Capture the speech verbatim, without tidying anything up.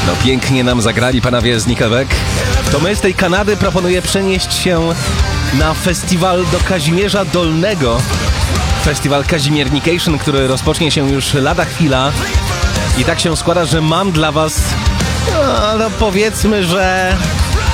No pięknie nam zagrali panowie z Nickelback. To my z tej Kanady proponuję przenieść się na festiwal do Kazimierza Dolnego. Festiwal Kazimiernication, który rozpocznie się już lada chwila. I tak się składa, że mam dla was, no, no powiedzmy, że